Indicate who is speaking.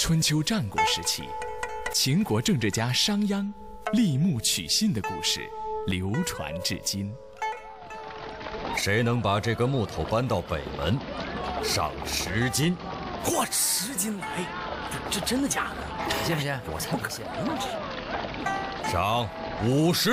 Speaker 1: 春秋战国时期，秦国政治家商鞅立木取信的故事流传至今。
Speaker 2: 谁能把这个木头搬到北门，赏10斤。
Speaker 3: 嚯，10斤来，这真的假的？
Speaker 4: 信不信？我才不信。
Speaker 2: 赏50。